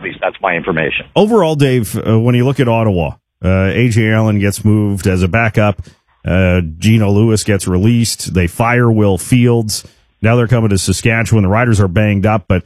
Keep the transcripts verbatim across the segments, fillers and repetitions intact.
least that's my information. Overall, Dave, uh, when you look at Ottawa, uh, A J Allen gets moved as a backup. Uh, Geno Lewis gets released. They fire Will Fields. Now they're coming to Saskatchewan. The Riders are banged up, but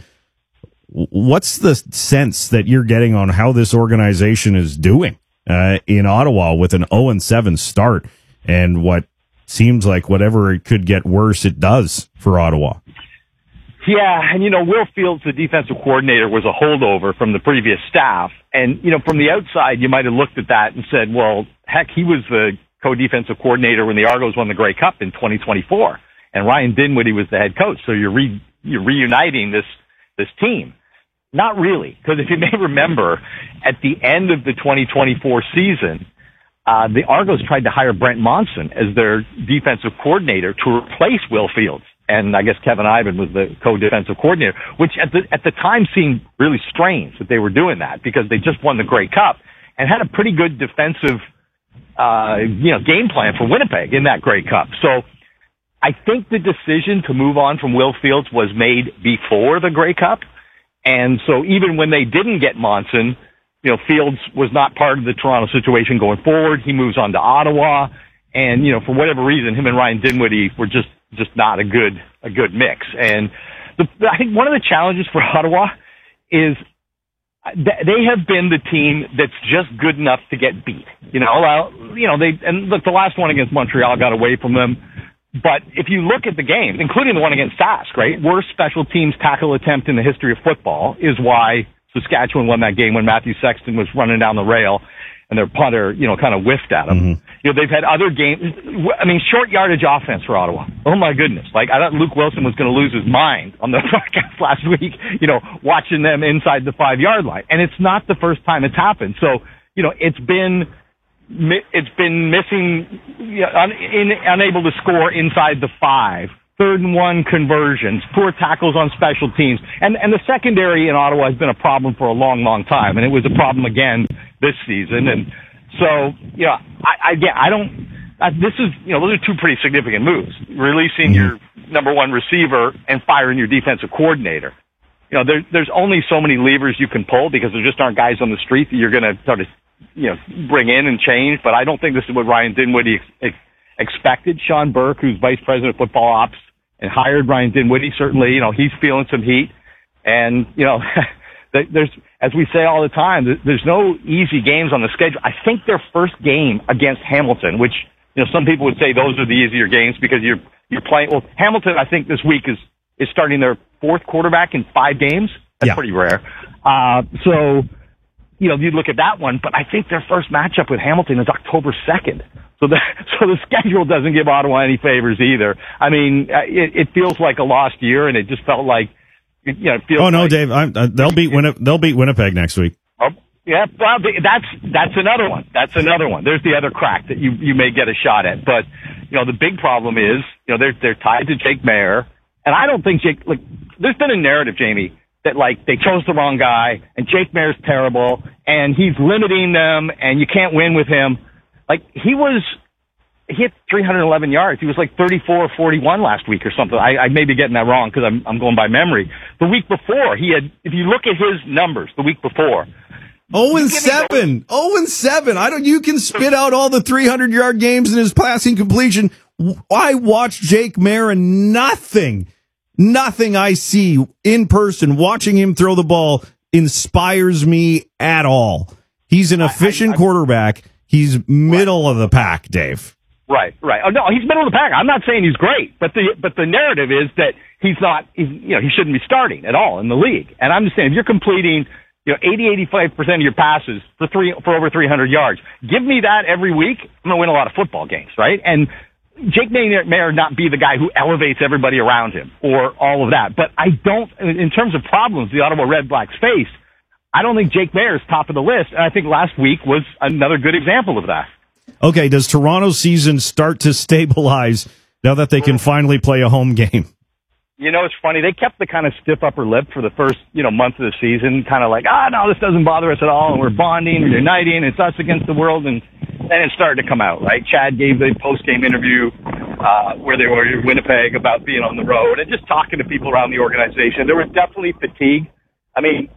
what's the sense that you're getting on how this organization is doing uh, in Ottawa with an oh and seven start and what seems like whatever it could get worse, it does for Ottawa? Yeah, and, you know, Will Fields, the defensive coordinator, was a holdover from the previous staff. And, you know, from the outside, you might have looked at that and said, well, heck, he was the co-defensive coordinator when the Argos won the Grey Cup in twenty twenty-four. And Ryan Dinwiddie was the head coach. So you're re- you're reuniting this this team. Not really, because if you may remember, at the end of the twenty twenty-four season, uh, the Argos tried to hire Brent Monson as their defensive coordinator to replace Will Fields. And I guess Kevin Ivan was the co-defensive coordinator, which at the, at the time seemed really strange that they were doing that because they just won the Grey Cup and had a pretty good defensive, uh, you know, game plan for Winnipeg in that Grey Cup. So I think the decision to move on from Will Fields was made before the Grey Cup. And so even when they didn't get Monson, you know, Fields was not part of the Toronto situation going forward. He moves on to Ottawa. And, you know, for whatever reason, him and Ryan Dinwiddie were just, just not a good, a good mix. And the, I think one of the challenges for Ottawa is they have been the team that's just good enough to get beat. You know, well, you know, they, and look, the last one against Montreal got away from them. But if you look at the games, including the one against Sask, right, worst special teams tackle attempt in the history of football is why Saskatchewan won that game when Matthew Sexton was running down the rail and their punter, you know, kind of whiffed at them. Mm-hmm. You know, they've had other games. I mean, short yardage offense for Ottawa. Oh my goodness. Like, I thought Luke Wilson was going to lose his mind on the broadcast last week, you know, watching them inside the five yard line. And it's not the first time it's happened. So, you know, it's been, it's been missing, you know, un, in, unable to score inside the five. Third and one conversions, poor tackles on special teams. And, and the secondary in Ottawa has been a problem for a long, long time. And it was a problem again this season. And so, you know, I, again, I don't, I, this is, you know, those are two pretty significant moves. Releasing your number one receiver and firing your defensive coordinator. You know, there, there's only so many levers you can pull because there just aren't guys on the street that you're going to sort of, you know, bring in and change. But I don't think this is what Ryan Dinwiddie ex- expected. Sean Burke, who's vice president of football ops and hired Ryan Dinwiddie, certainly, you know, he's feeling some heat. And, you know, there's, as we say all the time, there's no easy games on the schedule. I think their first game against Hamilton, which, you know, some people would say those are the easier games because you're, you're playing, well, Hamilton, I think this week is, is starting their fourth quarterback in five games. That's yeah. pretty rare. Uh, so, you know, you look at that one, but I think their first matchup with Hamilton is October second. So the, so the schedule doesn't give Ottawa any favors either. I mean, it, it feels like a lost year, and it just felt like, you know, it feels oh no, like, Dave, I'm, uh, they'll beat Winni- they'll beat Winnipeg next week. Oh, yeah, well, that's that's another one. That's another one. There's the other crack that you you may get a shot at. But you know, the big problem is, you know, they're they're tied to Jake Maier, and I don't think Jake. Like, there's been a narrative, Jamie, that like they chose the wrong guy, and Jake Maier's terrible, and he's limiting them, and you can't win with him. Like, he was, he hit three hundred eleven yards. He was like thirty-four or forty-one last week or something. I, I may be getting that wrong because I'm, I'm going by memory. The week before, he had, if you look at his numbers, the week before. Oh and seven. Oh and seven. I don't, you can spit out all the three hundred yard games in his passing completion. I watched Jake Maier and nothing, nothing I see in person watching him throw the ball inspires me at all. He's an efficient I, I, I, quarterback. He's middle right. of the pack, Dave. Right, right. Oh no, he's middle of the pack. I'm not saying he's great, but the but the narrative is that he's not. He's, you know, he shouldn't be starting at all in the league. And I'm just saying, if you're completing, you know, eighty, eighty-five percent of your passes for three for over three hundred yards, give me that every week. I'm gonna win a lot of football games, right? And Jake Maier may or not be the guy who elevates everybody around him or all of that. But I don't, in terms of problems the Ottawa Red Blacks face, I don't think Jake Maier is top of the list. And I think last week was another good example of that. Okay, does Toronto's season start to stabilize now that they can finally play a home game? You know, it's funny. They kept the kind of stiff upper lip for the first, you know, month of the season, kind of like, ah, no, this doesn't bother us at all, and we're bonding and uniting, it's us against the world, and then it started to come out, right? Chad gave the post-game interview uh, where they were in Winnipeg about being on the road and just talking to people around the organization. There was definitely fatigue. I mean,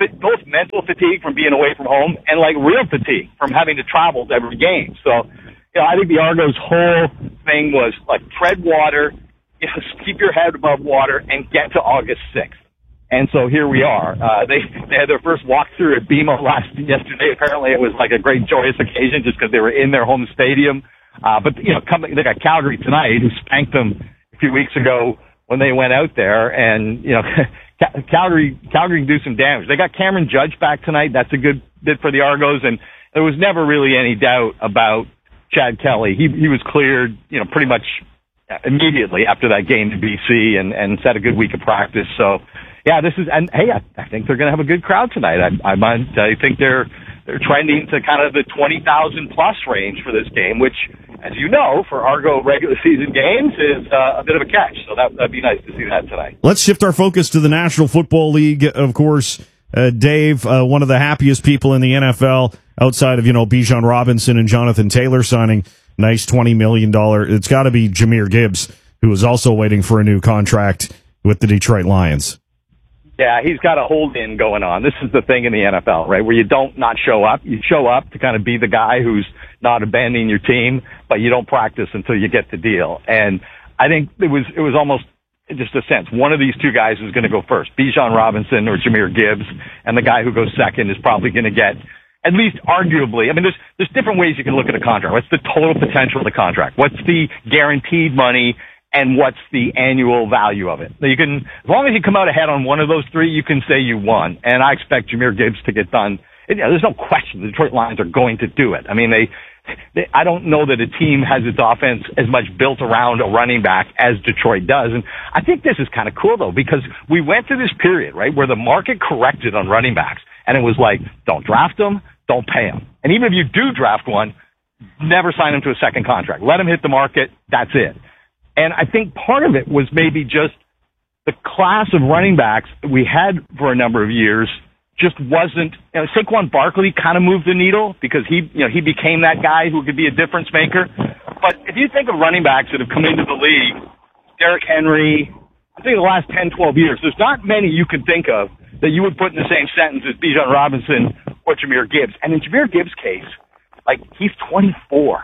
both mental fatigue from being away from home and like real fatigue from having to travel to every game. So, you know, I think the Argos' whole thing was like tread water, you know, keep your head above water, and get to August sixth. And so here we are. Uh, they they had their first walkthrough at B M O last yesterday. Apparently, it was like a great joyous occasion just because they were in their home stadium. Uh, but you know, coming they got Calgary tonight, who spanked them a few weeks ago when they went out there, and you know, Calgary Calgary can do some damage. They got Cameron Judge back tonight. That's a good bit for the Argos, and there was never really any doubt about Chad Kelly. He he was cleared, you know, pretty much immediately after that game to B C, and and had a good week of practice. So. Yeah, this is, and hey, I, I think they're going to have a good crowd tonight. I, I, I think they're they're trending to kind of the twenty thousand plus range for this game, which, as you know, for Argo regular season games is uh, a bit of a catch. So that, that'd be nice to see that tonight. Let's shift our focus to the National Football League. Of course, uh, Dave, uh, one of the happiest people in the N F L outside of, you know, Bijan Robinson and Jonathan Taylor signing nice twenty million dollars. It's got to be Jahmyr Gibbs, who is also waiting for a new contract with the Detroit Lions. Yeah, he's got a hold-in going on. This is the thing in the N F L, right, where you don't not show up. You show up to kind of be the guy who's not abandoning your team, but you don't practice until you get the deal. And I think it was it was almost just a sense. One of these two guys is going to go first, Bijan Robinson or Jahmyr Gibbs, and the guy who goes second is probably going to get, at least arguably, I mean, there's there's different ways you can look at a contract. What's the total potential of the contract? What's the guaranteed money? And what's the annual value of it? You can, as long as you come out ahead on one of those three, you can say you won. And I expect Jahmyr Gibbs to get done. And, you know, there's no question the Detroit Lions are going to do it. I mean, they, they, I don't know that a team has its offense as much built around a running back as Detroit does. And I think this is kind of cool though, because we went through this period, right, where the market corrected on running backs, and it was like, don't draft them, don't pay them. And even if you do draft one, never sign him to a second contract. Let him hit the market. That's it. And I think part of it was maybe just the class of running backs that we had for a number of years just wasn't, you know, Saquon Barkley kind of moved the needle because he, you know, he became that guy who could be a difference maker. But if you think of running backs that have come into the league, Derrick Henry, I think the last ten, twelve years, there's not many you can think of that you would put in the same sentence as Bijan Robinson or Jahmyr Gibbs. And in Jahmyr Gibbs' case, like, he's twenty-four.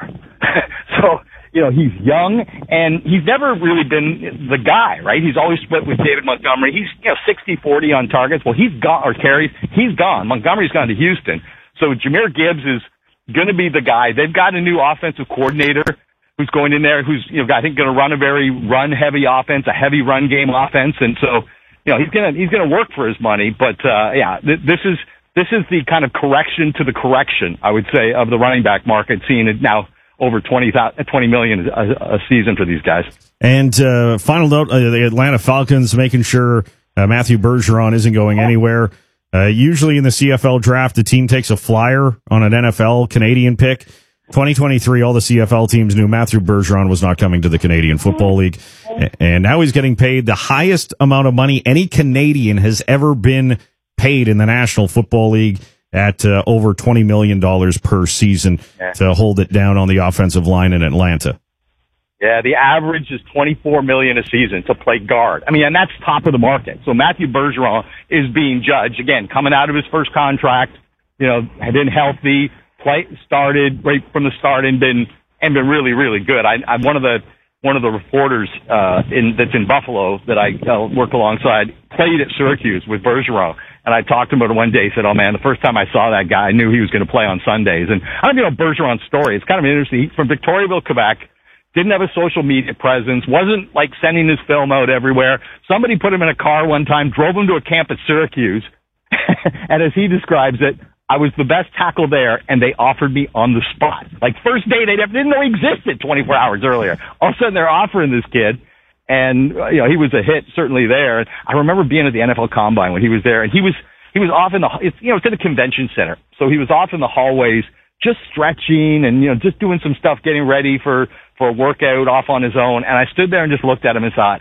So, you know, he's young, and he's never really been the guy, right? He's always split with David Montgomery. He's, you know, sixty forty on targets. Well, he's gone, or carries. He's gone. Montgomery's gone to Houston. So Jahmyr Gibbs is going to be the guy. They've got a new offensive coordinator who's going in there, who's, you know, I think going to run a very run-heavy offense, a heavy run game offense. And so, you know, he's going to, he's going to work for his money. But, uh, yeah, th- this is, this is the kind of correction to the correction, I would say, of the running back market, seeing it now over twenty, twenty million a, a season for these guys. And uh, final note, uh, the Atlanta Falcons making sure uh, Matthew Bergeron isn't going anywhere. Uh, usually in the C F L draft, the team takes a flyer on an N F L Canadian pick. twenty twenty-three, all the C F L teams knew Matthew Bergeron was not coming to the Canadian Football League. And now he's getting paid the highest amount of money any Canadian has ever been paid in the National Football League, at uh, over twenty million dollars per season yeah. to hold it down on the offensive line in Atlanta. Yeah, the average is twenty-four million dollars a season to play guard. I mean, and that's top of the market. So Matthew Bergeron is being judged, again, coming out of his first contract, you know, had been healthy, play, started right from the start and been, and been really, really good. I, I'm one of the, one of the reporters, uh, in, that's in Buffalo that I uh, work alongside, played at Syracuse with Bergeron. And I talked to him about it one day. He said, oh, man, the first time I saw that guy, I knew he was going to play on Sundays. And I don't even know Bergeron's story. It's kind of interesting. He's from Victoriaville, Quebec, didn't have a social media presence, wasn't, like, sending his film out everywhere. Somebody put him in a car one time, drove him to a camp at Syracuse. And as he describes it, I was the best tackle there, and they offered me on the spot. Like, first day, they didn't know he existed twenty-four hours earlier. All of a sudden, they're offering this kid. And, you know, he was a hit certainly there. I remember being at the N F L Combine when he was there, and he was, he was off in the, it's, you know, it's in a convention center. So he was off in the hallways, just stretching and, you know, just doing some stuff, getting ready for, for a workout off on his own. And I stood there and just looked at him and thought,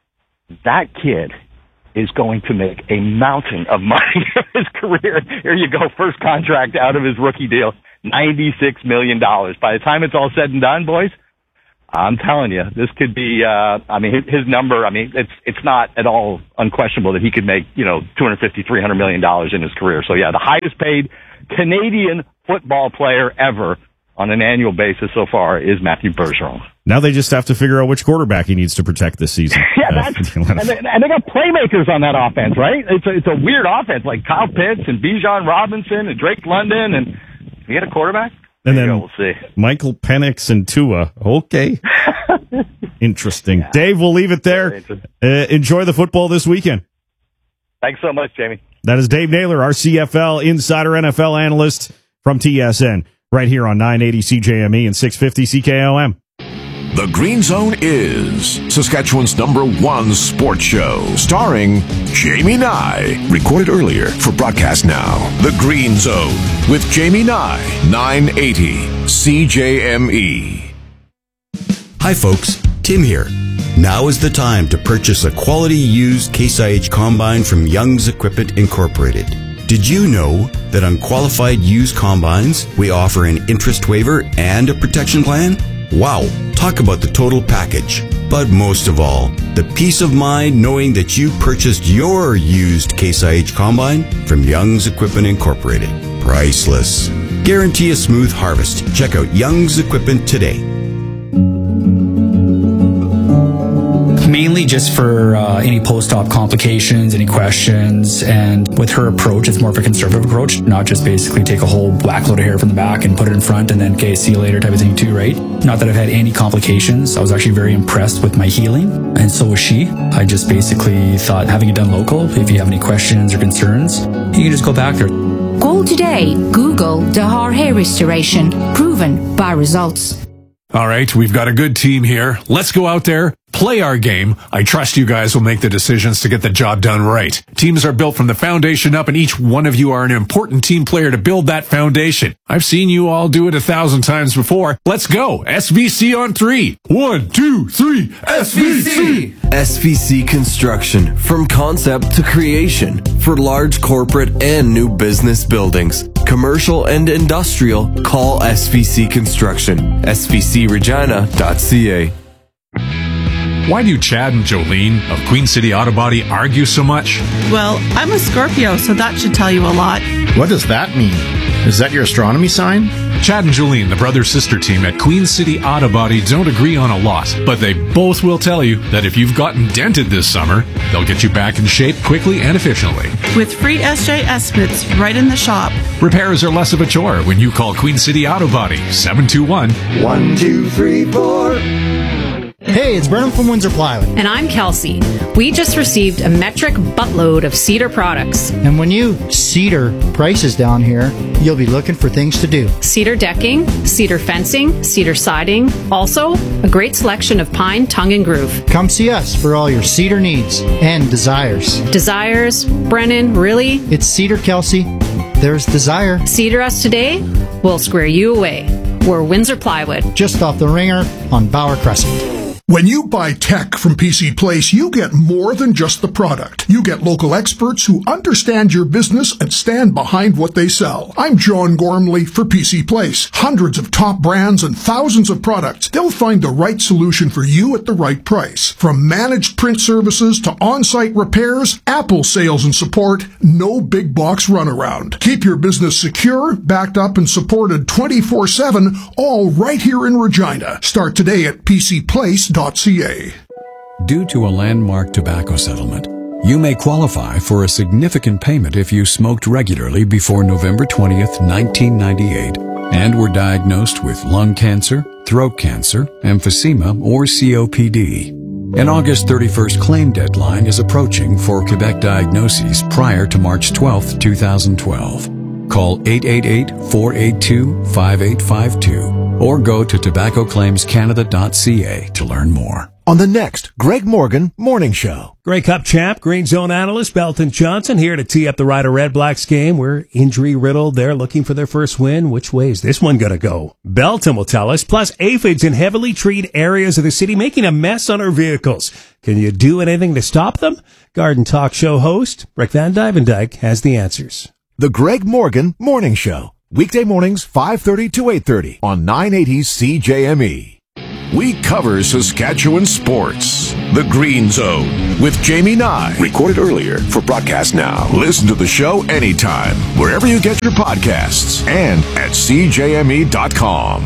that kid is going to make a mountain of money in his career. Here you go. First contract out of his rookie deal, ninety-six million dollars. By the time it's all said and done, boys, I'm telling you, this could be, uh, I mean, his, his number, I mean, it's, it's not at all unquestionable that he could make, you know, two hundred fifty, three hundred million dollars in his career. So yeah, the highest paid Canadian football player ever on an annual basis so far is Matthew Bergeron. Now they just have to figure out which quarterback he needs to protect this season. yeah, that's, uh, and, they, and they got playmakers on that offense, right? It's a, it's a weird offense, like Kyle Pitts and Bijan Robinson and Drake London, and you get a quarterback? And then go, we'll see. Michael Penix and Tua. Okay. Interesting. Yeah. Dave, we'll leave it there. Uh, enjoy the football this weekend. Thanks so much, Jamie. That is Dave Naylor, our C F L insider N F L analyst from T S N, right here on nine eighty C J M E and six fifty C K O M. The Green Zone is Saskatchewan's number one sports show, starring Jamie Nye. Recorded earlier for broadcast now. The Green Zone with Jamie Nye, nine eighty C J M E. Hi folks, Tim here. Now is the time to purchase a quality used Case I H combine from Young's Equipment Incorporated. Did you know that on qualified used combines, we offer an interest waiver and a protection plan? Wow, talk about the total package. But most of all, the peace of mind knowing that you purchased your used Case I H combine from Young's Equipment Incorporated. Priceless. Guarantee a smooth harvest. Check out Young's Equipment today. Mainly just for uh, any post-op complications, any questions, and with her approach, it's more of a conservative approach, not just basically take a whole whack load of hair from the back and put it in front and then, okay, see you later type of thing too, right? Not that I've had any complications. I was actually very impressed with my healing, and so was she. I just basically thought, having it done local, if you have any questions or concerns, you can just go back there. Call today. Google Dahar Hair Restoration. Proven by results. All right, we've got a good team here. Let's go out there, play our game. I trust you guys will make the decisions to get the job done right. Teams are built from the foundation up, and each one of you are an important team player to build that foundation. I've seen you all do it a thousand times before. Let's go. S V C on three. One, two, three. S V C. S V C Construction. From concept to creation. For large corporate and new business buildings. Commercial and industrial. Call S V C Construction. S V C regina dot c a. Why do Chad and Jolene of Queen City Auto Body argue so much? Well, I'm a Scorpio, so that should tell you a lot. What does that mean? Is that your astronomy sign? Chad and Jolene, the brother-sister team at Queen City Auto Body, don't agree on a lot, but they both will tell you that if you've gotten dented this summer, they'll get you back in shape quickly and efficiently. With free S J estimates right in the shop. Repairs are less of a chore when you call Queen City Auto Body, seven two one, one two three four. Hey, it's Brennan from Windsor Plywood. And I'm Kelsey. We just received a metric buttload of Cedar products. And when you Cedar prices down here, you'll be looking for things to do. Cedar decking, cedar fencing, cedar siding. Also, a great selection of pine, tongue, and groove. Come see us for all your cedar needs and desires. Desires? Brennan, really? It's Cedar, Kelsey. There's desire. Cedar us today, we'll square you away. We're Windsor Plywood. Just off the ringer on Bauer Crescent. When you buy tech from P C Place, you get more than just the product. You get local experts who understand your business and stand behind what they sell. I'm John Gormley for P C Place. Hundreds of top brands and thousands of products. They'll find the right solution for you at the right price. From managed print services to on-site repairs, Apple sales and support, no big box runaround. Keep your business secure, backed up and supported twenty-four seven, all right here in Regina. Start today at p c place dot c a. Due to a landmark tobacco settlement, you may qualify for a significant payment if you smoked regularly before November twentieth, nineteen ninety-eight, and were diagnosed with lung cancer, throat cancer, emphysema, or C O P D. An August thirty-first claim deadline is approaching for Quebec diagnoses prior to March twelfth, twenty twelve. Call eight eight eight, four eight two, five eight five two or go to tobacco claims canada dot c a to learn more. On the next Greg Morgan Morning Show. Grey Cup champ, Green Zone analyst Belton Johnson here to tee up the Rider Red Blacks game. We're injury riddled. They're looking for their first win. Which way is this one going to go? Belton will tell us. Plus, aphids in heavily treed areas of the city making a mess on our vehicles. Can you do anything to stop them? Garden Talk Show host Rick Van Dyke has the answers. The Greg Morgan Morning Show. Weekday mornings, five thirty to eight thirty on nine eighty C J M E. We cover Saskatchewan sports. The Green Zone with Jamie Nye. Recorded earlier for broadcast now. Listen to the show anytime, wherever you get your podcasts, and at c j m e dot com.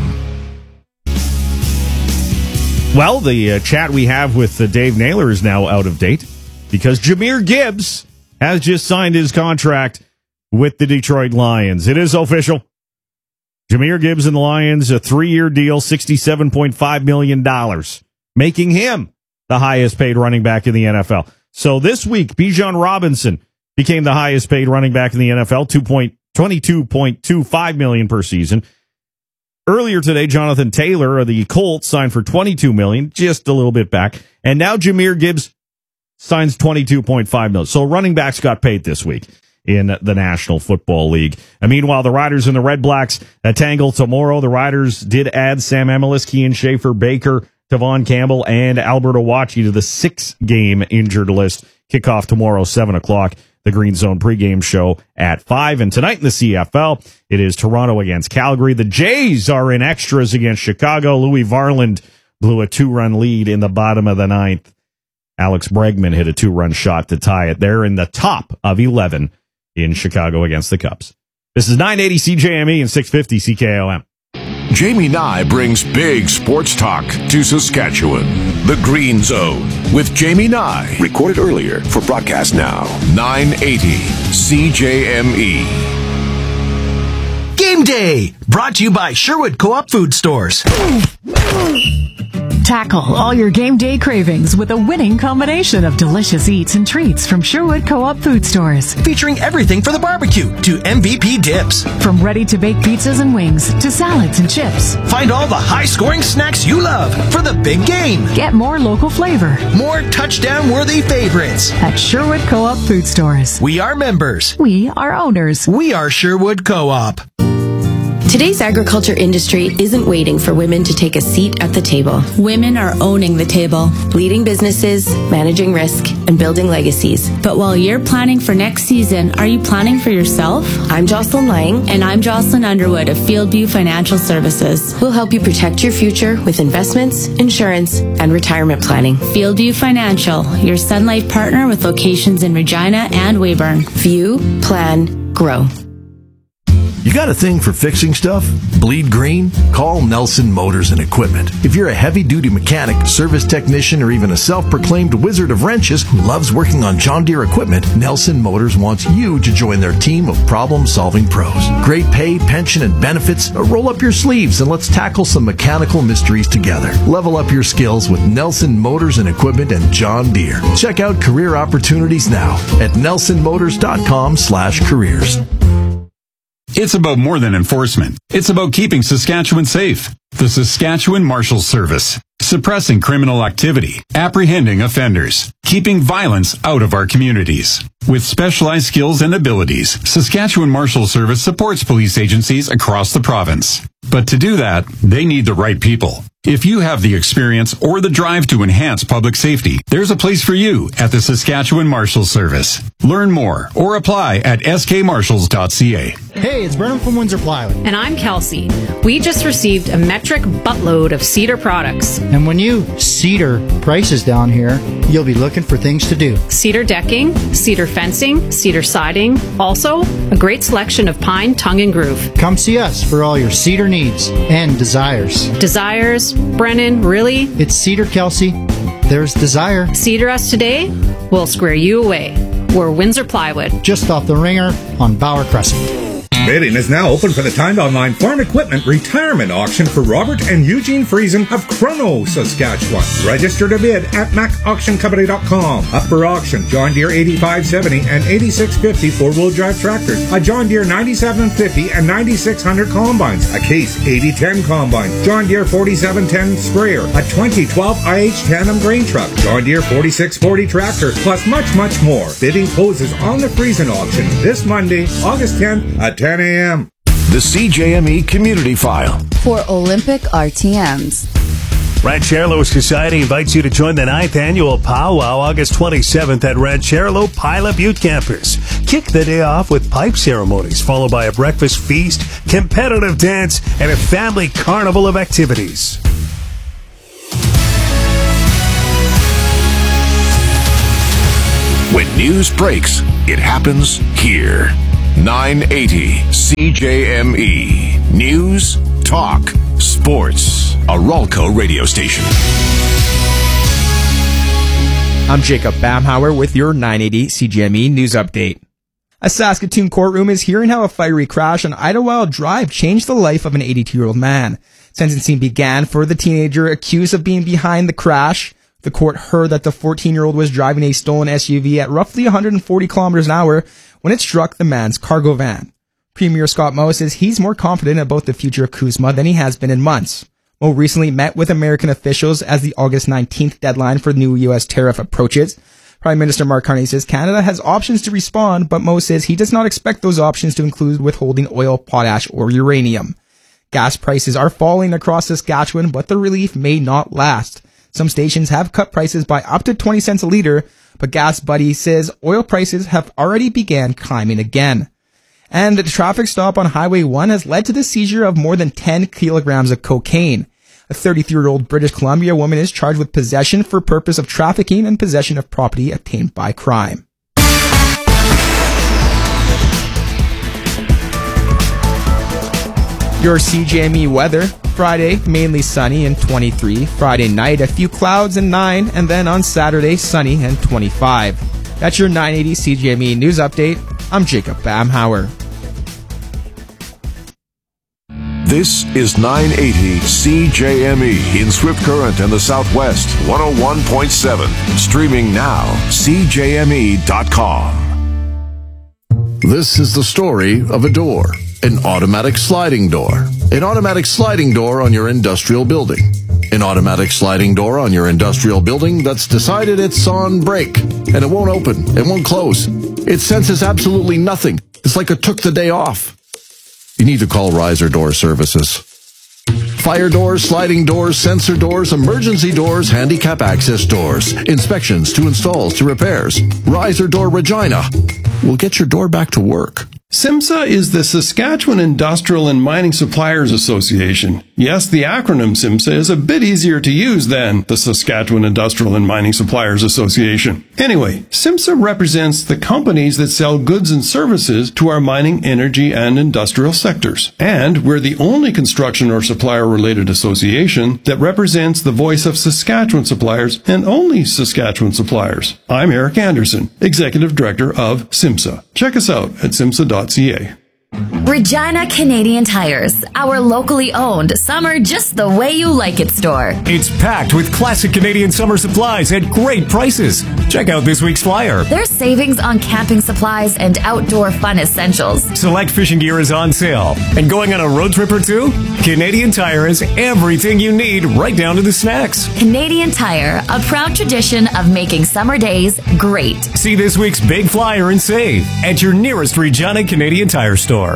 Well, the uh, chat we have with uh, Dave Naylor is now out of date because Jahmyr Gibbs has just signed his contract with the Detroit Lions. It is official. Jahmyr Gibbs and the Lions, a three-year deal, sixty-seven point five million dollars, making him the highest-paid running back in the N F L. So this week, Bijan Robinson became the highest-paid running back in the N F L, twenty-two point two five million dollars per season. Earlier today, Jonathan Taylor of the Colts signed for twenty-two million dollars, just a little bit back. And now Jahmyr Gibbs signs twenty-two point five million dollars. So running backs got paid this week in the National Football League. And meanwhile, the Riders and the Red Blacks tangle tomorrow. The Riders did add Sam Emilus, Kean Schaefer, Baker, Tavon Campbell, and Alberto Wachi to the six-game injured list. Kickoff tomorrow, seven o'clock. The Green Zone pregame show at five. And tonight in the C F L, it is Toronto against Calgary. The Jays are in extras against Chicago. Louis Varland blew a two-run lead in the bottom of the ninth. Alex Bregman hit a two-run shot to tie it. They're in the top of eleven in Chicago against the Cubs. This is nine eighty C J M E and six fifty C K O M. Jamie Nye brings big sports talk to Saskatchewan. The Green Zone with Jamie Nye. Recorded earlier for broadcast now. nine eighty C J M E. Game Day, brought to you by Sherwood Co-op Food Stores. Tackle all your game day cravings with a winning combination of delicious eats and treats from Sherwood Co-op Food Stores. Featuring everything for the barbecue to M V P dips. From ready-to-bake pizzas and wings to salads and chips. Find all the high-scoring snacks you love for the big game. Get more local flavor. More touchdown-worthy favorites. At Sherwood Co-op Food Stores. We are members. We are owners. We are Sherwood Co-op. Today's agriculture industry isn't waiting for women to take a seat at the table. Women are owning the table, leading businesses, managing risk, and building legacies. But while you're planning for next season, are you planning for yourself? I'm Jocelyn Lang. And I'm Jocelyn Underwood of Fieldview Financial Services. We'll help you protect your future with investments, insurance, and retirement planning. Fieldview Financial, your Sun Life partner with locations in Regina and Weyburn. View, plan, grow. You got a thing for fixing stuff? Bleed green? Call Nelson Motors and Equipment. If you're a heavy-duty mechanic, service technician, or even a self-proclaimed wizard of wrenches who loves working on John Deere equipment, Nelson Motors wants you to join their team of problem-solving pros. Great pay, pension, and benefits? Roll up your sleeves and let's tackle some mechanical mysteries together. Level up your skills with Nelson Motors and Equipment and John Deere. Check out career opportunities now at nelson motors dot com slash careers. It's about more than enforcement. It's about keeping Saskatchewan safe. The Saskatchewan Marshals Service. Suppressing criminal activity, apprehending offenders, keeping violence out of our communities. With specialized skills and abilities, Saskatchewan Marshals Service supports police agencies across the province. But to do that, they need the right people. If you have the experience or the drive to enhance public safety, there's a place for you at the Saskatchewan Marshals Service. Learn more or apply at s k marshals dot c a. Hey, it's Brennan from Windsor Plywood. And I'm Kelsey. We just received a metric buttload of Cedar products. And when you Cedar prices down here, you'll be looking for things to do. Cedar decking, cedar fencing, cedar siding. Also, a great selection of pine, tongue, and groove. Come see us for all your cedar needs and desires. Desires? Brennan, really? It's Cedar, Kelsey. There's desire. Cedar us today, we'll square you away. We're Windsor Plywood. Just off the ringer on Bauer Crescent. Bidding is now open for the timed online farm equipment retirement auction for Robert and Eugene Friesen of Chrono, Saskatchewan. Register to bid at mac auction company dot com. Up for auction, John Deere eighty-five seventy and eighty-six fifty four-wheel drive tractors, a John Deere ninety-seven fifty and ninety-six hundred combines, a Case eighty ten combine, John Deere forty-seven ten sprayer, a twenty twelve I H tandem grain truck, John Deere forty-six forty tractor, plus much, much more. Bidding closes on the Friesen auction this Monday, August tenth at ten a.m. The C J M E Community File. For Olympic R T Ms. Rancherlo Society invites you to join the ninth annual Powwow August twenty-seventh at Rancherlo Pila Butte Campus. Kick the day off with pipe ceremonies, followed by a breakfast feast, competitive dance, and a family carnival of activities. When news breaks, it happens here. nine eighty C J M E. News, talk, sports. A Ralco radio station. I'm Jacob Bamhauer with your nine eighty C G M E news update. A Saskatoon courtroom is hearing how a fiery crash on Idlewild Drive changed the life of an eighty-two-year-old man. Sentencing began for the teenager accused of being behind the crash. The court heard that the fourteen-year-old was driving a stolen S U V at roughly one hundred forty kilometers an hour when it struck the man's cargo van. Premier Scott Moe says he's more confident about the future of CUSMA than he has been in months. Moe recently met with American officials as the August nineteenth deadline for the new U S tariff approaches. Prime Minister Mark Carney says Canada has options to respond, but Moe says he does not expect those options to include withholding oil, potash, or uranium. Gas prices are falling across Saskatchewan, but the relief may not last. Some stations have cut prices by up to twenty cents a litre, but Gas Buddy says oil prices have already began climbing again. And a traffic stop on Highway one has led to the seizure of more than ten kilograms of cocaine. A thirty-three-year-old British Columbia woman is charged with possession for purpose of trafficking and possession of property obtained by crime. Your C J M E weather. Friday, mainly sunny and twenty-three. Friday night, a few clouds and nine. And then on Saturday, sunny and twenty-five. That's your nine eighty C J M E news update. I'm Jacob Bamhauer. This is nine eighty C J M E in Swift Current and the Southwest, one oh one point seven. Streaming now, C J M E dot com. This is the story of a door. An automatic sliding door. An automatic sliding door on your industrial building. An automatic sliding door on your industrial building that's decided it's on break. And it won't open. It won't close. It senses absolutely nothing. It's like it took the day off. You need to call Riser Door Services. Fire doors, sliding doors, sensor doors, emergency doors, handicap access doors. Inspections to installs to repairs. Riser Door Regina. We'll get your door back to work. SIMSA is the Saskatchewan Industrial and Mining Suppliers Association. Yes, the acronym SIMSA is a bit easier to use than the Saskatchewan Industrial and Mining Suppliers Association. Anyway, SIMSA represents the companies that sell goods and services to our mining, energy, and industrial sectors. And we're the only construction or supplier-related association that represents the voice of Saskatchewan suppliers and only Saskatchewan suppliers. I'm Eric Anderson, Executive Director of SIMSA. Check us out at simsa dot c a. Regina Canadian Tires, our locally owned summer just the way you like it store. It's packed with classic Canadian summer supplies at great prices. Check out this week's flyer. There's savings on camping supplies and outdoor fun essentials. Select fishing gear is on sale. And going on a road trip or two? Canadian Tire has everything you need, right down to the snacks. Canadian Tire, a proud tradition of making summer days great. See this week's big flyer and save at your nearest Regina Canadian Tire store.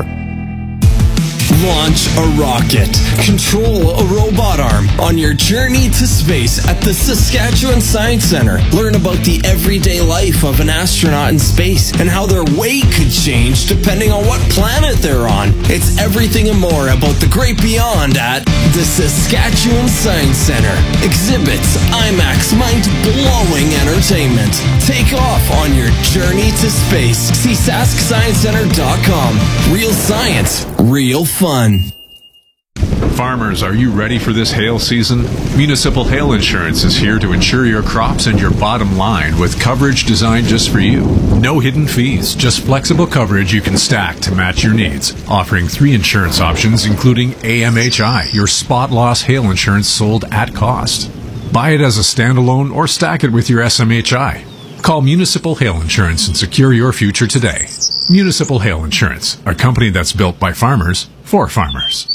Launch a rocket. Control a robot arm on your journey to space at the Saskatchewan Science Centre. Learn about the everyday life of an astronaut in space and how their weight could change depending on what planet they're on. It's everything and more about the great beyond at the Saskatchewan Science Centre. Exhibits, IMAX, mind-blowing entertainment. Take off on your journey to space. See sask science center dot com. Real science, real fun. Farmers, are you ready for this hail season? Municipal Hail Insurance is here to insure your crops and your bottom line with coverage designed just for you. No hidden fees, just flexible coverage you can stack to match your needs. Offering three insurance options, including A M H I, your spot loss hail insurance sold at cost. Buy it as a standalone or stack it with your S M H I. Call Municipal Hail Insurance and secure your future today. Municipal Hail Insurance, a company that's built by farmers for farmers.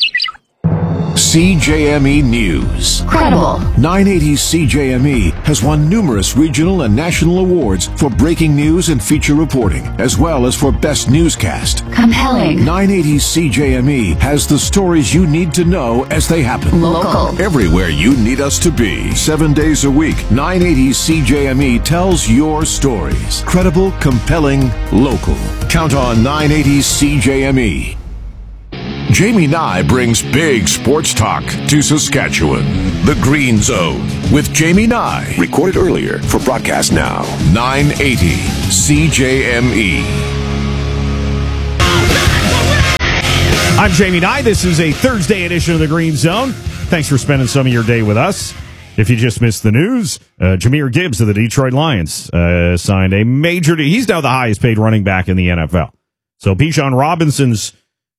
C J M E News. Credible. nine eighty C J M E has won numerous regional and national awards for breaking news and feature reporting, as well as for best newscast. Compelling. nine eighty C J M E has the stories you need to know as they happen. Local. Everywhere you need us to be. Seven days a week, nine eighty C J M E tells your stories. Credible, compelling, local. Count on nine eighty C J M E. Jamie Nye brings big sports talk to Saskatchewan. The Green Zone. with Jamie Nye. Recorded earlier for broadcast now. nine eighty C J M E. I'm Jamie Nye. This is a Thursday edition of the Green Zone. Thanks for spending some of your day with us. If you just missed the news, uh, Jahmyr Gibbs of the Detroit Lions uh, signed a major deal. He's now the highest paid running back in the N F L. So Bijan Robinson's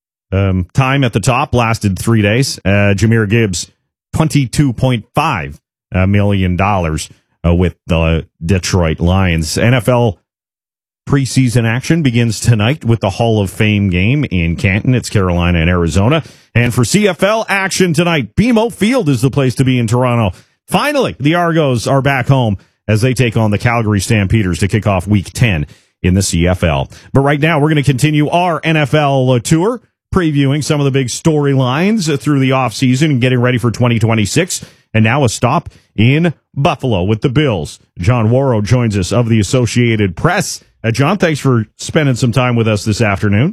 um, time at the top lasted three days. Uh, Jahmyr Gibbs, twenty-two point five million dollars uh, with the Detroit Lions. N F L preseason action begins tonight with the Hall of Fame game in Canton. It's Carolina and Arizona. And for C F L action tonight, B M O Field is the place to be in Toronto. Finally, the Argos are back home as they take on the Calgary Stampeders to kick off Week ten in the C F L. But right now, we're going to continue our N F L tour, previewing some of the big storylines through the offseason and getting ready for twenty twenty-six. And now a stop in Buffalo with the Bills. John Warrow joins us of the Associated Press. Uh, John, thanks for spending some time with us this afternoon.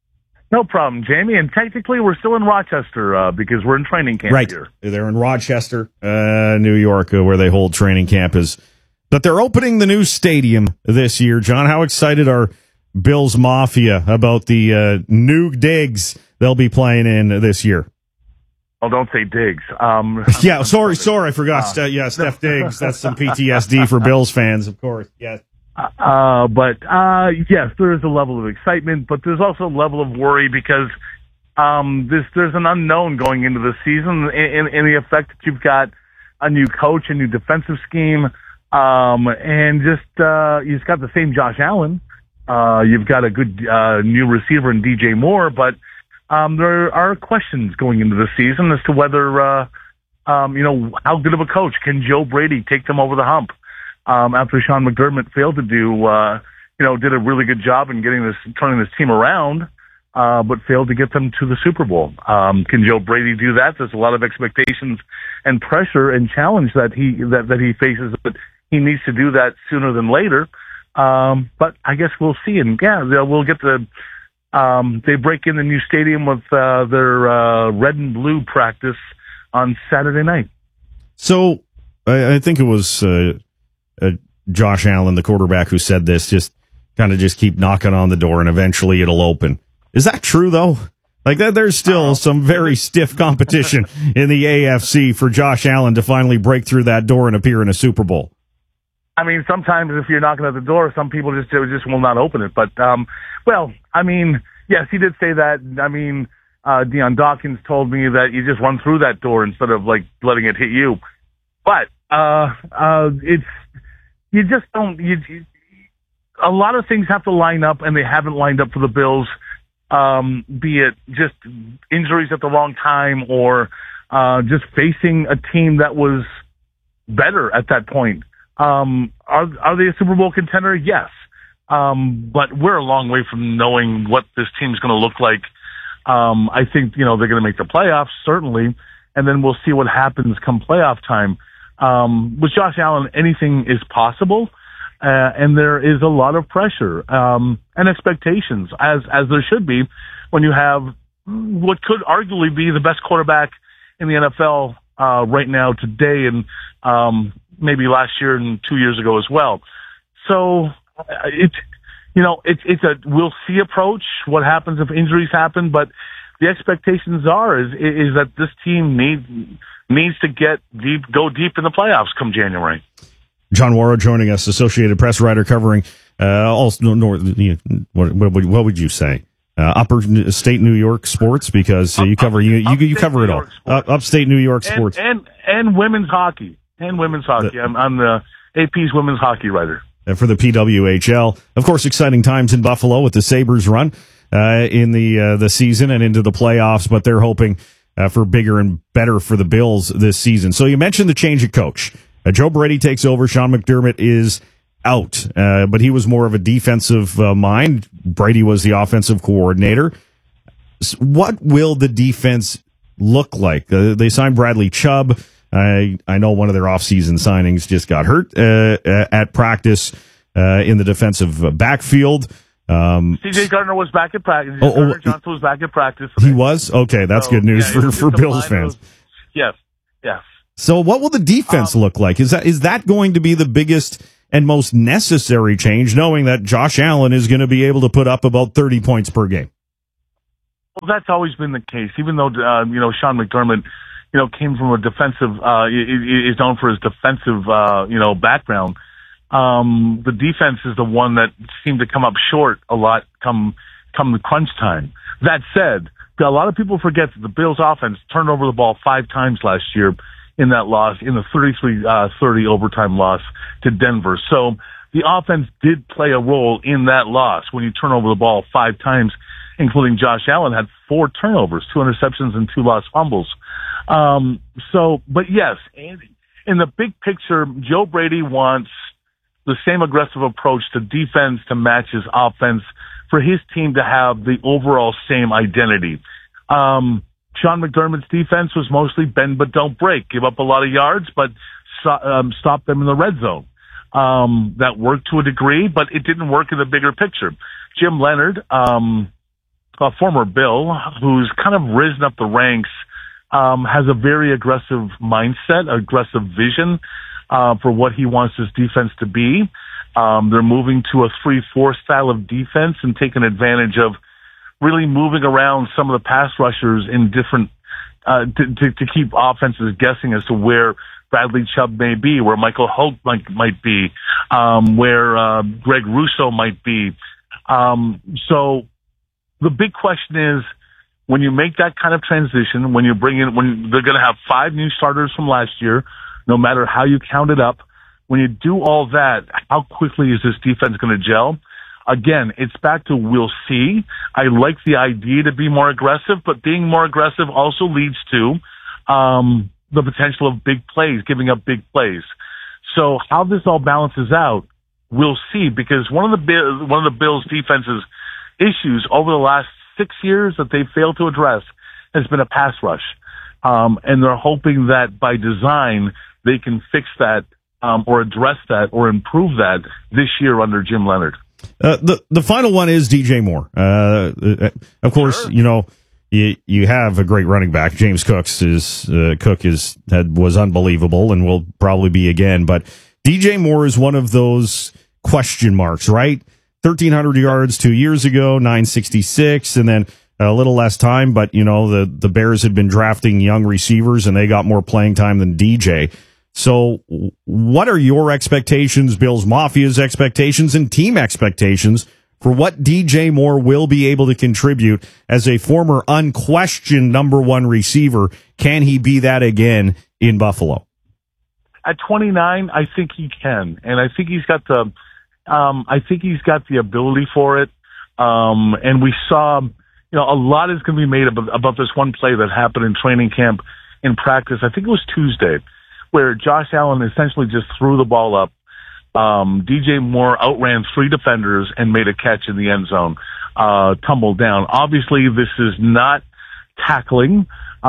No problem, Jamie. And technically, we're still in Rochester uh, because we're in training camp right. here. They're in Rochester, uh, New York, uh, where they hold training camp. Is, but they're opening the new stadium this year. John, how excited are Bills Mafia about the uh, new digs they'll be playing in this year? Oh, don't say Diggs. Um, yeah, sorry, sorry, I forgot. Uh, yeah, Steph Diggs. That's some P T S D for Bills fans, of course. Yeah. Uh, but, uh, yes, there is a level of excitement, but there's also a level of worry because, um, this, there's an unknown going into the season in, in, in the effect that you've got a new coach, a new defensive scheme, um, and just, uh, you've got the same Josh Allen. Uh, you've got a good, uh, new receiver in D J Moore, but, um, there are questions going into the season as to whether, uh, um, you know, how good of a coach can Joe Brady take them over the hump? Um, after Sean McDermott failed to do, uh, you know, did a really good job in getting this, turning this team around, uh, but failed to get them to the Super Bowl. Um, can Joe Brady do that? There's a lot of expectations and pressure and challenge that he, that, that he faces, but he needs to do that sooner than later. Um, but I guess we'll see. And yeah, we'll get the, um, they break in the new stadium with, uh, their, uh, red and blue practice on Saturday night. So I, I think it was, uh, Uh, Josh Allen, the quarterback, who said this, just kind of just keep knocking on the door and eventually it'll open. Is that true, though? Like, that, there's still some very stiff competition in the A F C for Josh Allen to finally break through that door and appear in a Super Bowl. I mean, sometimes if you're knocking at the door, some people just just will not open it. But, um, well, I mean, yes, he did say that. I mean, uh, Deion Dawkins told me that you just run through that door instead of, like, letting it hit you. But uh, uh, it's... You just don't, you, you, a lot of things have to line up, and they haven't lined up for the Bills, um, be it just injuries at the wrong time or uh, just facing a team that was better at that point. Um, are, are they a Super Bowl contender? Yes. Um, but we're a long way from knowing what this team's going to look like. Um, I think, you know, they're going to make the playoffs, certainly, and then we'll see what happens come playoff time. Um, with Josh Allen, anything is possible, uh, and there is a lot of pressure, um, and expectations, as, as there should be when you have what could arguably be the best quarterback in the N F L, uh, right now today and, um, maybe last year and two years ago as well. So, uh, it's, you know, it's, it's a, we'll see approach, what happens if injuries happen, but the expectations are, is, is that this team needs, needs to get deep, go deep in the playoffs come January. John Warrow joining us, Associated Press writer covering uh, also north. What, what, what would you say? Uh, upper state New York sports, because uh, you cover you you, you cover it all. Uh, upstate New York sports and, and and women's hockey and women's hockey. The, I'm, I'm the A P's women's hockey writer. For the P W H L, of course, exciting times in Buffalo with the Sabres run uh, in the uh, the season and into the playoffs, but they're hoping Uh, for bigger and better for the Bills this season. So you mentioned the change of coach. Uh, Joe Brady takes over. Sean McDermott is out, uh, but he was more of a defensive uh, mind. Brady was the offensive coordinator. So what will the defense look like? Uh, they signed Bradley Chubb. I I know one of their offseason signings just got hurt uh, at practice uh, in the defensive backfield. Um, C J Gardner was back at practice. Oh, oh, Gardner Johnson was back at practice. Today. He was? Okay, that's so, good news yeah, for, for Bills fans. Of, yes, yes. So what will the defense um, look like? Is that is that going to be the biggest and most necessary change, knowing that Josh Allen is going to be able to put up about thirty points per game? Well, that's always been the case, even though, uh, you know, Sean McDermott, you know, came from a defensive, uh, is known for his defensive, uh, you know, background. Um, the defense is the one that seemed to come up short a lot come, come the crunch time. That said, a lot of people forget that the Bills offense turned over the ball five times last year in that loss, in the thirty-three thirty overtime loss to Denver. So the offense did play a role in that loss when you turn over the ball five times, including Josh Allen had four turnovers, two interceptions, and two lost fumbles. Um, so, but yes, in the big picture, Joe Brady wants the same aggressive approach to defense to match his offense for his team to have the overall same identity. Um, Sean McDermott's defense was mostly bend but don't break, give up a lot of yards, but um, stop them in the red zone. Um, that worked to a degree, but it didn't work in the bigger picture. Jim Leonard, um, a former Bill, who's kind of risen up the ranks, um, has a very aggressive mindset, aggressive vision, uh, for what he wants his defense to be. Um, they're moving to a three four style of defense and taking advantage of really moving around some of the pass rushers in different, uh, to, to, to keep offenses guessing as to where Bradley Chubb may be, where Michael Holt might, might be, um, where, uh, Greg Russo might be. Um, so the big question is, when you make that kind of transition, when you bring in, when they're going to have five new starters from last year, no matter how you count it up, when you do all that, how quickly is this defense going to gel? Again, it's back to we'll see. I like the idea to be more aggressive, but being more aggressive also leads to um, the potential of big plays, giving up big plays. So how this all balances out, we'll see. Because one of the one of the Bills' defense's issues over the last six years that they failed to address has been a pass rush, um, and they're hoping that by design they can fix that um, or address that or improve that this year under Jim Leonard. Uh, the the final one is D J Moore. Uh, of course, sure. you know you you have a great running back. James Cook's is uh, Cook is had was unbelievable and will probably be again. But D J Moore is one of those question marks, right? thirteen hundred yards two years ago, nine sixty-six, and then a little less time. But you know the the Bears had been drafting young receivers and they got more playing time than D J. So what are your expectations, Bills Mafia's expectations, and team expectations for what D J Moore will be able to contribute as a former unquestioned number one receiver? Can he be that again in Buffalo? At twenty-nine, I think he can. And I think he's got the, um, I think he's got the ability for it. Um, and we saw, you know, a lot is going to be made about, about this one play that happened in training camp in practice. I think it was Tuesday, where Josh Allen essentially just threw the ball up. Um, D J Moore outran three defenders and made a catch in the end zone, uh, tumbled down. Obviously, this is not tackling.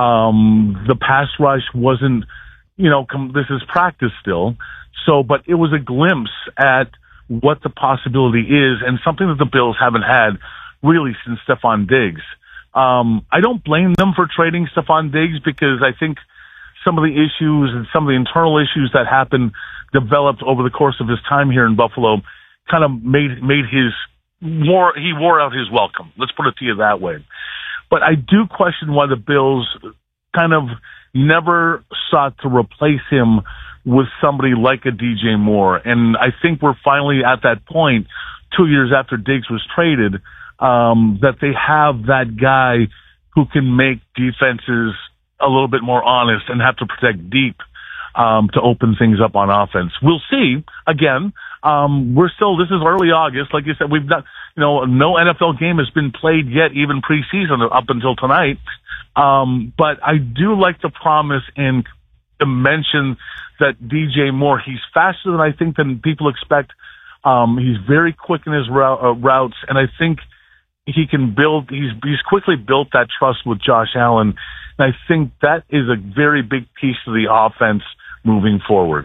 Um, the pass rush wasn't, you know, com- this is practice still. So, but it was a glimpse at what the possibility is and something that the Bills haven't had really since Stephon Diggs. Um, I don't blame them for trading Stephon Diggs because I think some of the issues and some of the internal issues that happened developed over the course of his time here in Buffalo kind of made, made his wore, he wore out his welcome. Let's put it to you that way. But I do question why the Bills kind of never sought to replace him with somebody like a D J Moore. And I think we're finally at that point, two years after Diggs was traded, um, that they have that guy who can make defenses a little bit more honest and have to protect deep, um, to open things up on offense. We'll see. Again, um, we're still, this is early August. Like you said, we've not, you know, no N F L game has been played yet, even preseason up until tonight. Um, but I do like the promise and to mention that D J Moore, he's faster than I think than people expect. Um, he's very quick in his route, uh, routes, and I think he can build, he's, he's quickly built that trust with Josh Allen. And I think that is a very big piece of the offense moving forward.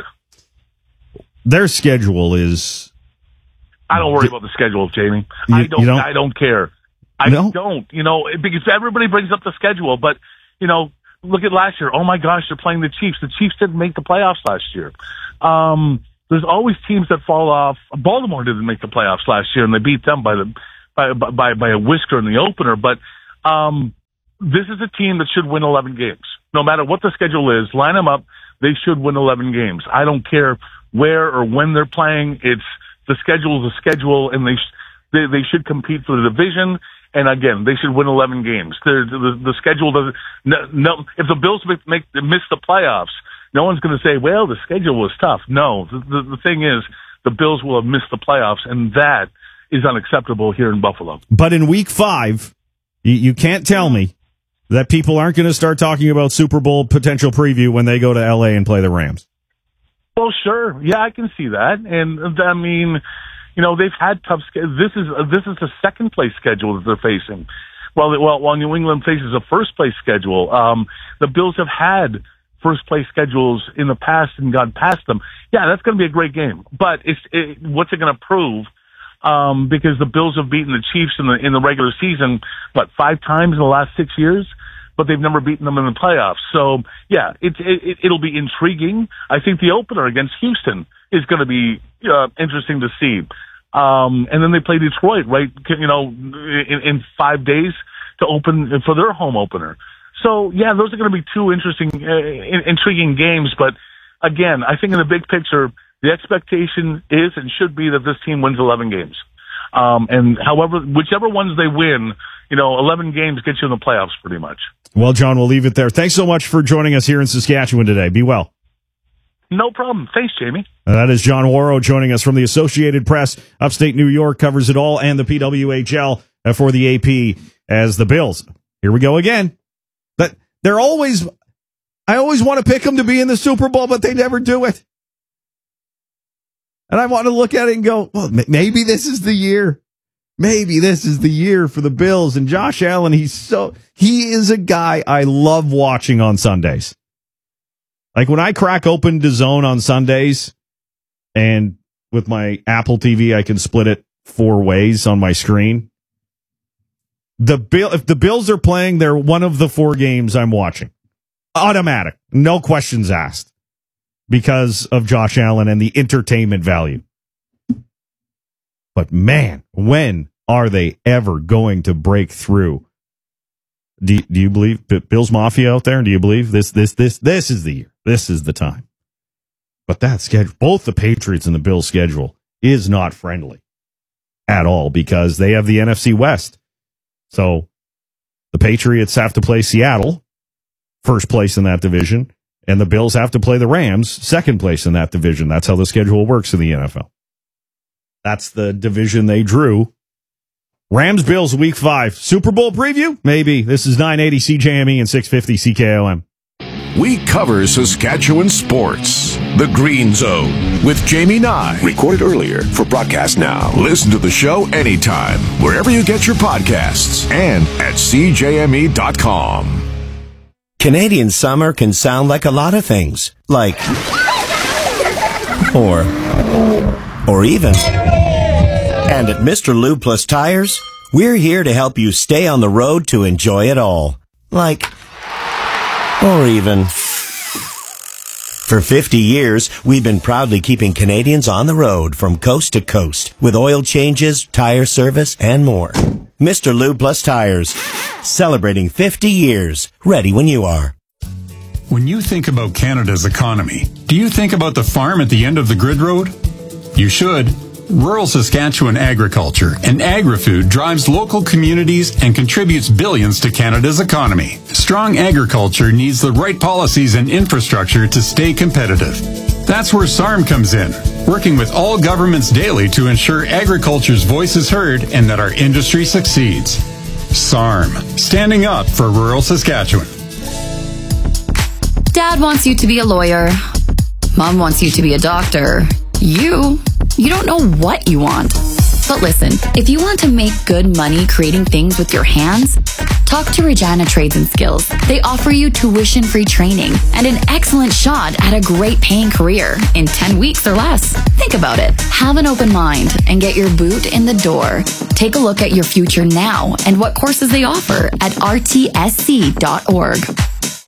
Their schedule is... I don't worry about the schedule, Jamie. You, I don't, don't I don't care. I no? don't, you know, because everybody brings up the schedule, but, you know, look at last year. Oh my gosh, they're playing the Chiefs. The Chiefs didn't make the playoffs last year. Um, there's always teams that fall off. Baltimore didn't make the playoffs last year, and they beat them by the by by by a whisker in the opener. But um, this is a team that should win eleven games, no matter what the schedule is. Line them up; they should win eleven games. I don't care where or when they're playing. It's the schedule is a schedule, and they sh- they, they should compete for the division. And again, they should win eleven games. The, the, the schedule doesn't. No, no, if the Bills make, make miss the playoffs, no one's going to say, "Well, the schedule was tough." No, the, the, the thing is, the Bills will have missed the playoffs, and that is unacceptable here in Buffalo. But in Week Five, you, you can't tell me that people aren't going to start talking about Super Bowl potential preview when they go to L A and play the Rams. Well, sure, yeah, I can see that, and I mean. You know, they've had tough. This is this is the second place schedule that they're facing. Well, well, while New England faces a first place schedule, um, the Bills have had first place schedules in the past and gone past them. Yeah, that's going to be a great game. But it's it, what's it going to prove? Um, because the Bills have beaten the Chiefs in the in the regular season, what, five times in the last six years, but they've never beaten them in the playoffs. So yeah, it, it it'll be intriguing. I think the opener against Houston is going to be uh, interesting to see. Um, and then they play Detroit, right? You know, in, in five days to open for their home opener. So yeah, those are going to be two interesting, uh, intriguing games. But again, I think in the big picture, the expectation is and should be that this team wins eleven games. Um, and however, whichever ones they win, you know, eleven games get you in the playoffs pretty much. Well, John, we'll leave it there. Thanks so much for joining us here in Saskatchewan today. Be well. No problem. Thanks, Jamie. That is John Wawrow joining us from the Associated Press. Upstate New York covers it all, and the P W H L for the A P as the Bills. Here we go again. But they're always, I always want to pick them to be in the Super Bowl, but they never do it. And I want to look at it and go, well, maybe this is the year. Maybe this is the year for the Bills. And Josh Allen, he's so, he is a guy I love watching on Sundays. Like when I crack open DAZN on Sundays, and with my Apple T V, I can split it four ways on my screen. The Bill, if the Bills are playing, they're one of the four games I'm watching. Automatic, no questions asked, because of Josh Allen and the entertainment value. But man, when are they ever going to break through? Do, do you believe Bills Mafia out there? Do you believe this, this, this, this is the year? This is the time. But that schedule, both the Patriots and the Bills schedule is not friendly at all because they have the N F C West. So the Patriots have to play Seattle, first place in that division, and the Bills have to play the Rams, second place in that division. That's how the schedule works in the N F L. That's the division they drew. Rams Bills week five. Super Bowl preview? Maybe. This is nine eighty C J M E and six fifty C K O M. We cover Saskatchewan sports. The Green Zone with Jamie Nye. Recorded earlier for broadcast now. Listen to the show anytime, wherever you get your podcasts, and at C J M E dot com. Canadian summer can sound like a lot of things. Like, or, or even. And at Mister Lube Plus Tires, we're here to help you stay on the road to enjoy it all. Like, or even. For fifty years, we've been proudly keeping Canadians on the road from coast to coast with oil changes, tire service, and more. Mister Lube Plus Tires, celebrating fifty years, ready when you are. When you think about Canada's economy, do you think about the farm at the end of the grid road? You should. Rural Saskatchewan agriculture and agri-food drives local communities and contributes billions to Canada's economy. Strong agriculture needs the right policies and infrastructure to stay competitive. That's where S A R M comes in, working with all governments daily to ensure agriculture's voice is heard and that our industry succeeds. S A R M, standing up for rural Saskatchewan. Dad wants you to be a lawyer. Mom wants you to be a doctor. You, you don't know what you want. But listen, if you want to make good money creating things with your hands, talk to Regina Trades and Skills. They offer you tuition-free training and an excellent shot at a great paying career in ten weeks or less. Think about it. Have an open mind and get your boot in the door. Take a look at your future now and what courses they offer at r t s c dot org.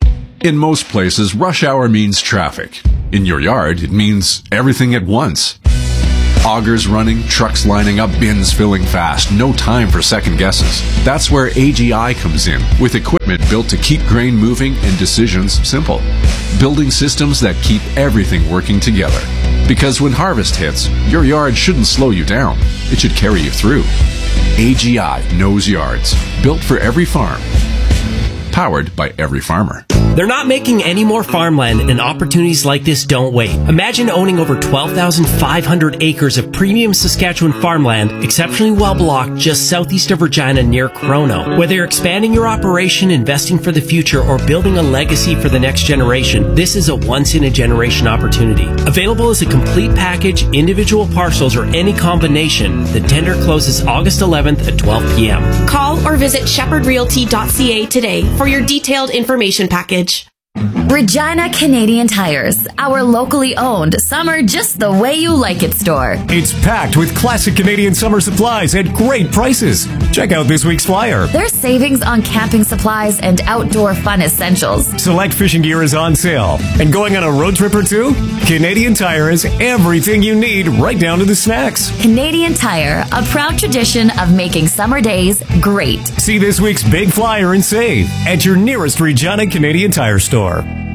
In most places, rush hour means traffic. In your yard, it means everything at once. Augers running, trucks lining up, bins filling fast. No time for second guesses. That's where A G I comes in, with equipment built to keep grain moving and decisions simple. Building systems that keep everything working together. Because when harvest hits, your yard shouldn't slow you down. It should carry you through. A G I knows yards. Built for every farm. Powered by every farmer. They're not making any more farmland, and opportunities like this don't wait. Imagine owning over twelve thousand five hundred acres of premium Saskatchewan farmland, exceptionally well blocked just southeast of Regina near Crono. Whether you're expanding your operation, investing for the future, or building a legacy for the next generation, this is a once-in-a-generation opportunity. Available as a complete package, individual parcels, or any combination, the tender closes August eleventh at twelve p.m. Call or visit shepherd realty dot c a today for your detailed information package. Regina Canadian Tires, our locally owned summer just the way you like it store. It's packed with classic Canadian summer supplies at great prices. Check out this week's flyer. There's savings on camping supplies and outdoor fun essentials. Select fishing gear is on sale. And going on a road trip or two? Canadian Tire has everything you need, right down to the snacks. Canadian Tire, a proud tradition of making summer days great. See this week's big flyer and save at your nearest Regina Canadian Tire store.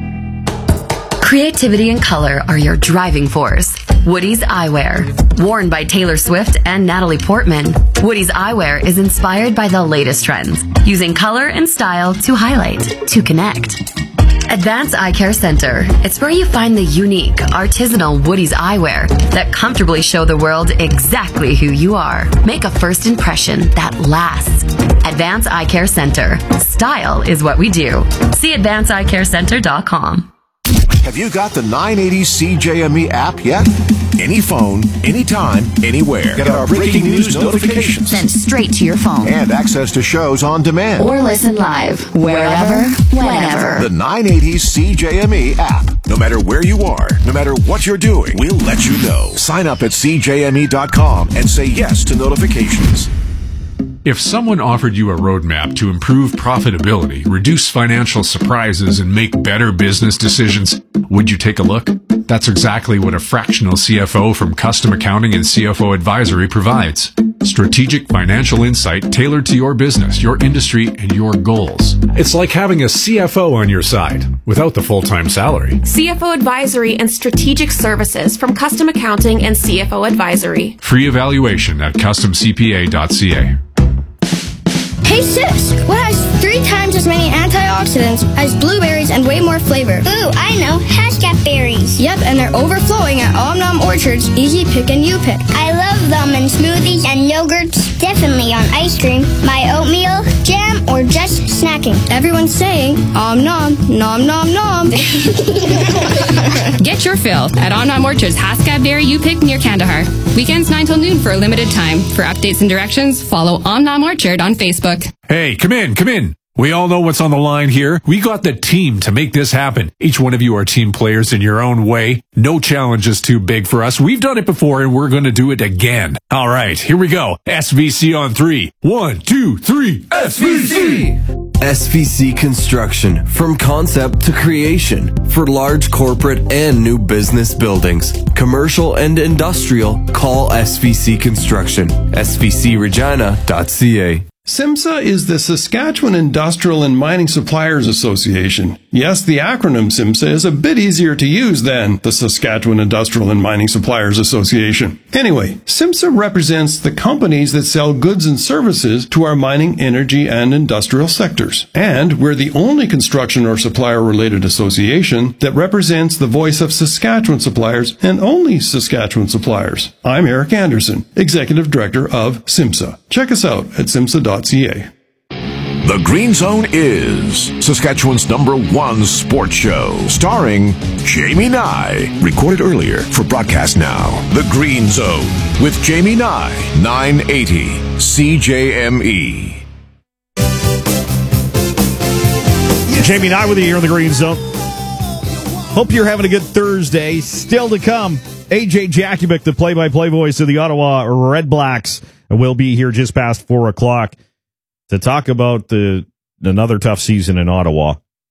Creativity and color are your driving force. Woody's Eyewear. Worn by Taylor Swift and Natalie Portman, Woody's Eyewear is inspired by the latest trends, using color and style to highlight, to connect. Advanced Eye Care Center. It's where you find the unique, artisanal Woody's Eyewear that comfortably show the world exactly who you are. Make a first impression that lasts. Advanced Eye Care Center. Style is what we do. See advanced eye care center dot com. Have you got the nine eighty C J M E app yet? Any phone, anytime, anywhere. Get our breaking news notifications sent straight to your phone. And access to shows on demand. Or listen live, wherever, whenever. The nine eighty C J M E app. No matter where you are, no matter what you're doing, we'll let you know. Sign up at c j m e dot com and say yes to notifications. If someone offered you a roadmap to improve profitability, reduce financial surprises, and make better business decisions, would you take a look? That's exactly what a fractional C F O from Custom Accounting and C F O Advisory provides. Strategic financial insight tailored to your business, your industry, and your goals. It's like having a C F O on your side without the full-time salary. C F O Advisory and Strategic Services from Custom Accounting and C F O Advisory. Free evaluation at custom c p a dot c a. Hey sis, what has three times as many antioxidants as blueberries and way more flavor? Ooh, I know, Hashcat berries. Yep, and they're overflowing at Om Nom Orchard's Easy Pick and You Pick. I love them in smoothies and yogurts, definitely on ice cream, my oatmeal, jam, or just snacking. Everyone's saying Om Nom, Nom Nom Nom. Get your fill at Om Nom Orchard's Hashcat Berry You Pick near Kandahar. Weekends nine till noon for a limited time. For updates and directions, follow Om Nom Orchard on Facebook. Hey, come in, come in. We all know what's on the line here. We got the team to make this happen. Each one of you are team players in your own way. No challenge is too big for us. We've done it before and we're going to do it again. All right, here we go. S V C on three. One, two, three. S V C! S V C Construction. From concept to creation. For large corporate and new business buildings. Commercial and industrial. Call S V C Construction. s v c regina dot c a. SIMSA is the Saskatchewan Industrial and Mining Suppliers Association. Yes, the acronym SIMSA is a bit easier to use than the Saskatchewan Industrial and Mining Suppliers Association. Anyway, SIMSA represents the companies that sell goods and services to our mining, energy, and industrial sectors. And we're the only construction or supplier-related association that represents the voice of Saskatchewan suppliers and only Saskatchewan suppliers. I'm Eric Anderson, Executive Director of SIMSA. Check us out at simsa dot c a. The Green Zone is Saskatchewan's number one sports show, starring Jamie Nye. Recorded earlier for broadcast now. The Green Zone with Jamie Nye, nine eighty C J M E. Jamie Nye with you here in the Green Zone. Hope you're having a good Thursday. Still to come, A J Jakubic, the play-by-play voice of the Ottawa Red Blacks, will be here just past four o'clock to talk about the another tough season in Ottawa.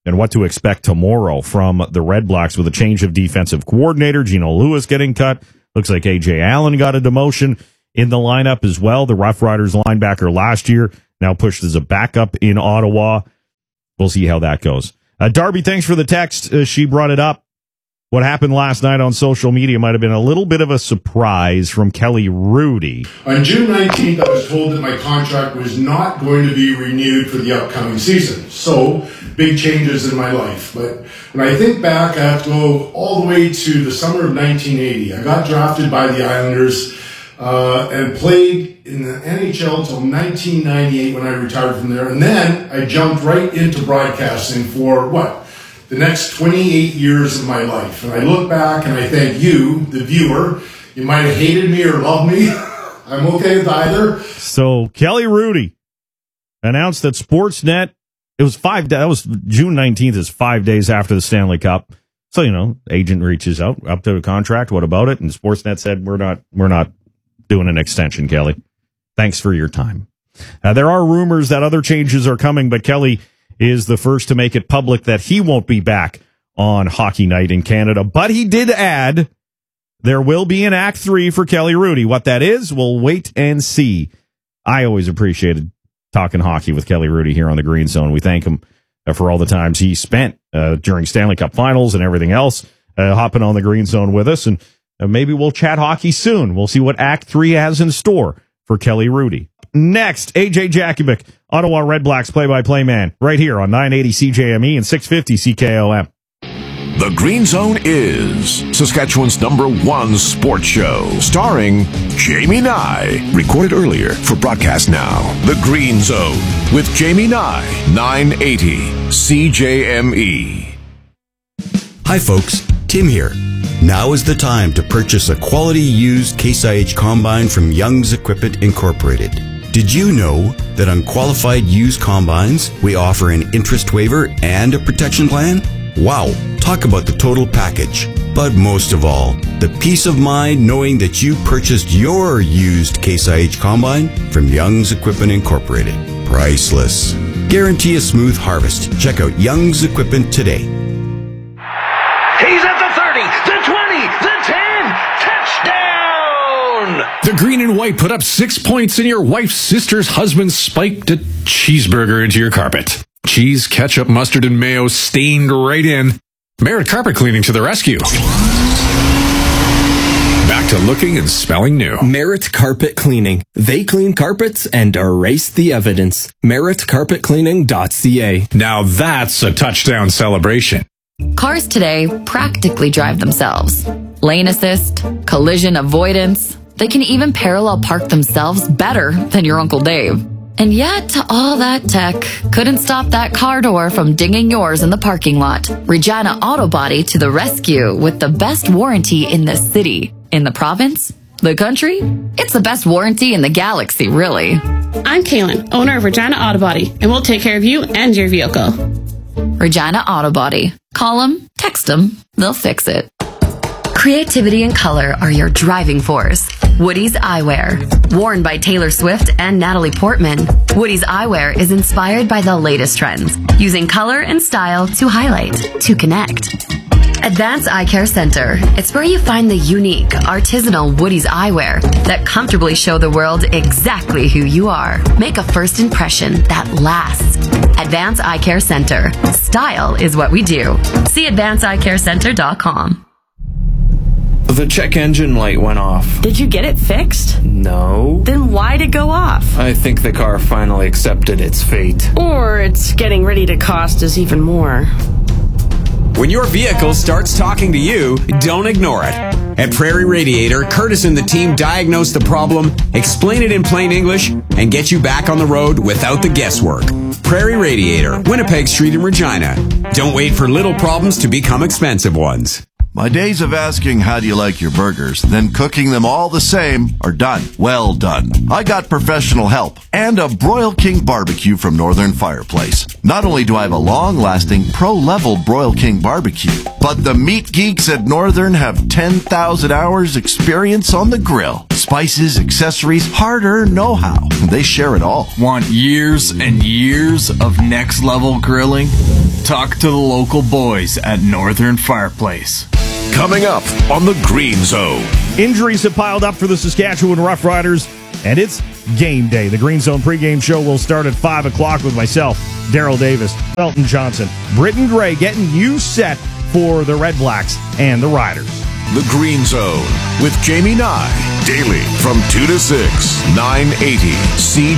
and what to expect tomorrow from the Red Blacks with a change of defensive coordinator. Gino Lewis getting cut. Looks like A J Allen got a demotion in the lineup as well. The Rough Riders linebacker last year, now pushed as a backup in Ottawa. We'll see how that goes. Uh, Darby, thanks for the text. Uh, she brought it up. What happened last night on social media might have been a little bit of a surprise from Kelly Hrudey. On June nineteenth, I was told that my contract was not going to be renewed for the upcoming season. So, big changes in my life. But when I think back, I have to go all the way to the summer of nineteen eighty. I got drafted by the Islanders uh, and played in the N H L until nineteen ninety-eight when I retired from there. And then I jumped right into broadcasting for, what, the next twenty-eight years of my life. And I look back and I thank you, the viewer. You might have hated me or loved me. I'm okay with either. So Kelly Hrudey announced that Sportsnet, it was five, that was June nineteenth is five days after the Stanley Cup. So, you know, agent reaches out, up to a contract. What about it? And Sportsnet said, we're not, we're not doing an extension, Kelly. Thanks for your time. Uh, there are rumors that other changes are coming, but Kelly is the first to make it public that he won't be back on Hockey Night in Canada. But he did add there will be an Act three for Kelly Hrudey. What that is, we'll wait and see. I always appreciated talking hockey with Kelly Hrudey here on the Green Zone. We thank him uh, for all the times he spent uh, during Stanley Cup Finals and everything else, uh, hopping on the Green Zone with us. And uh, maybe we'll chat hockey soon. We'll see what Act three has in store for Kelly Hrudey. Next, A J Jakubic, Ottawa Red Blacks play-by-play man, right here on nine eighty C J M E and six fifty C K O M. The Green Zone is Saskatchewan's number one sports show, starring Jamie Nye. Recorded earlier for broadcast now. The Green Zone with Jamie Nye, nine eighty C J M E. Hi folks, Tim here. Now is the time to purchase a quality used Case I H combine from Young's Equipment Incorporated. Did you know that on qualified used combines, we offer an interest waiver and a protection plan? Wow, talk about the total package. But most of all, the peace of mind knowing that you purchased your used Case I H combine from Young's Equipment Incorporated. Priceless. Guarantee a smooth harvest. Check out Young's Equipment today. He's at the thirty, the twenty, the ten, touchdown! The green and white put up six points and your wife's sister's husband spiked a cheeseburger into your carpet. Cheese, ketchup, mustard, and mayo stained right in. Merit Carpet Cleaning to the rescue. Back to looking and smelling new. Merit Carpet Cleaning. They clean carpets and erase the evidence. merit carpet cleaning dot c a. Now that's a touchdown celebration. Cars today practically drive themselves. Lane assist, collision avoidance. They can even parallel park themselves better than your Uncle Dave. And yet, all that tech couldn't stop that car door from dinging yours in the parking lot. Regina Auto Body to the rescue with the best warranty in the city. In the province? The country? It's the best warranty in the galaxy, really. I'm Kaylin, owner of Regina Auto Body, and we'll take care of you and your vehicle. Regina Auto Body. Call them, text them, they'll fix it. Creativity and color are your driving force. Woody's Eyewear. Worn by Taylor Swift and Natalie Portman, Woody's Eyewear is inspired by the latest trends, using color and style to highlight, to connect. Advanced Eye Care Center. It's where you find the unique, artisanal Woody's Eyewear that comfortably show the world exactly who you are. Make a first impression that lasts. Advanced Eye Care Center. Style is what we do. See advanced eye care center dot com. The check engine light went off. Did you get it fixed? No. Then why'd it go off? I think the car finally accepted its fate. Or it's getting ready to cost us even more. When your vehicle starts talking to you, don't ignore it. At Prairie Radiator, Curtis and the team diagnose the problem, explain it in plain English, and get you back on the road without the guesswork. Prairie Radiator, Winnipeg Street in Regina. Don't wait for little problems to become expensive ones. My days of asking how do you like your burgers, then cooking them all the same are done. Well done. I got professional help and a Broil King barbecue from Northern Fireplace. Not only do I have a long-lasting pro-level Broil King barbecue, but the meat geeks at Northern have ten thousand hours experience on the grill. Spices, accessories, hard-earned know-how. They share it all. Want years and years of next-level grilling? Talk to the local boys at Northern Fireplace. Coming up on the Green Zone. Injuries have piled up for the Saskatchewan Roughriders, and it's game day. The Green Zone pregame show will start at five o'clock with myself, Daryl Davis, Elton Johnson, Britton Gray, getting you set for the Red Blacks and the Riders. The Green Zone with Jamie Nye. Daily from two to six, nine eighty C